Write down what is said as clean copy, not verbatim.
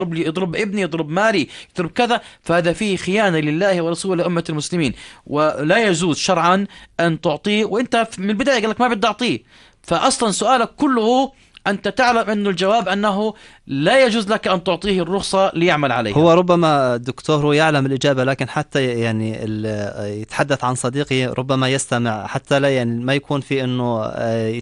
يضرب لي، يضرب ابني، يضرب مالي، يضرب كذا، فهذا فيه خيانة لله ورسوله وأمة المسلمين. ولا يجوز شرعا أن تعطيه، وأنت من البداية قال لك ما بدي أعطيه. فأصلا سؤالك كله أنت تعلم أنه الجواب أنه لا يجوز لك أن تعطيه الرخصة ليعمل عليها. هو ربما الدكتور هو يعلم الإجابة، لكن حتى يعني يتحدث عن صديقي ربما يستمع، حتى لا يعني ما يكون في إنه